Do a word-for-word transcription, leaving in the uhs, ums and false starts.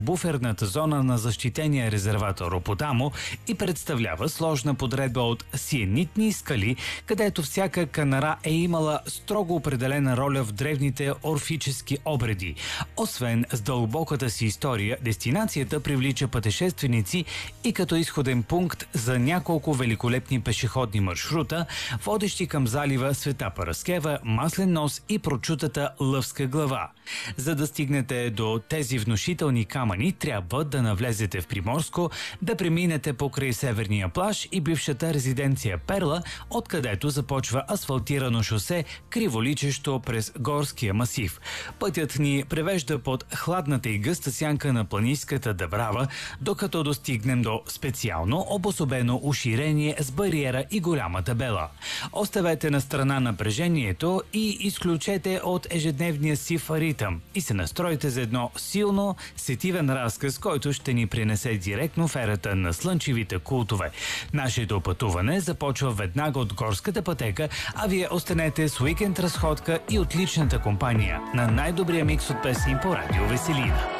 буферната зона на защитения резерват Ропотамо и представлява сложна подредба от сиенитни скали, където всяка канара е имала строго определена роля в древните орфически обреди. Освен с дълбоката си история, дестинацията привлича пътешественици и като изходен пункт за няколко великолепни пешеходни маршрута, водещи към залива Света Параскева, Маслен нос и прочутата Лъвска глава. За да стигнете до тези внушителни камъни, трябва да навлезете в Приморско, да преминете покрай северния плаж и бившата резиденция Перла, откъдето започва асфалтирано шосе, криволичещо през горския масив. Пътят ни превежда под хладната и гъста сянка на планинската Дъбрава, докато достигнем до специално обособено уширение с бариера и голяма табела. Оставете на страна напрежението и изключете от ежедневния си ритъм и се настройте за едно силно сетивен разказ, който ще ни принесе директно в ерата на слънчевите култове. Нашето пътуване започва веднага от горската пътека, а вие останете с уикенд разходка и отличната компания на най-добрия микс от песни по Радио Веселина.